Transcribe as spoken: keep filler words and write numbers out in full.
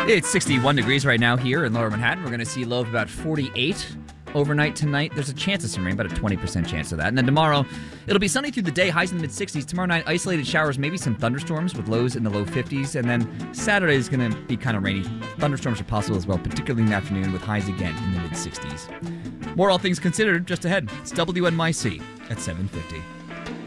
It's sixty-one degrees right now here in Lower Manhattan. We're going to see low of about forty-eight overnight tonight. There's a chance of some rain, about a twenty percent chance of that. And then tomorrow, it'll be sunny through the day, highs in the mid-sixties. Tomorrow night, isolated showers, maybe some thunderstorms with lows in the low fifties. And then Saturday is going to be kind of rainy. Thunderstorms are possible as well, particularly in the afternoon with highs again in the mid-sixties. More All Things Considered just ahead. It's W N Y C at seven fifty.